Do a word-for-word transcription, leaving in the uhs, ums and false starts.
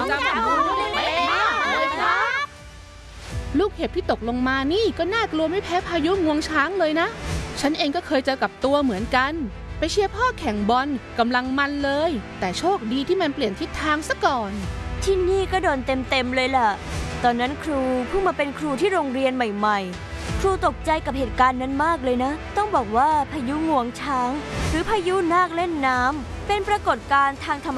จำได้เป๊ะมากเลยครับลูกเห็บที่ตกลงมานี่ก็น่ากลัวไม่แพ้พายุงวงช้างเลยนะฉันเองก็เคยเจอกับตัวเหมือนกันไปเชียร์พ่อแข่งบอลกำลังมันเลยแต่โชคดีที่มันเปลี่ยนทิศทางซะก่อนที่นี่ก็โดนเต็มๆเลยล่ะตอนนั้นครูเพิ่งมาเป็นครูที่โรงเรียนใหม่ๆครูตกใจกับเหตุการณ์นั้นมากเลยนะต้องบอกว่าพายุงวงช้างหรือพายุนาคเล่นน้ำเป็นปรากฏการณ์ทางธรรม